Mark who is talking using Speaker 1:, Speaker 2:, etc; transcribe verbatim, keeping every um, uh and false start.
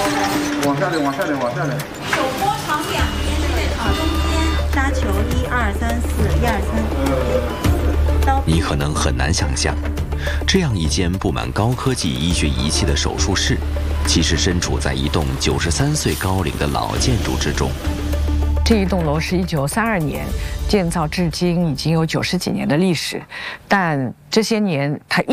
Speaker 1: 往下点，往下点，往下点。
Speaker 2: 手摸朝两边，对不对？朝中间。杀球，一二三四，一二三。刀。
Speaker 3: 你可能很难想象，这样一间布满高科技医学仪器的手术室，其实身处在一栋九十三岁高龄的老建筑之中。
Speaker 4: 这一栋楼是一九三二年建造，至今已经有九十几年的历史，但这些年它一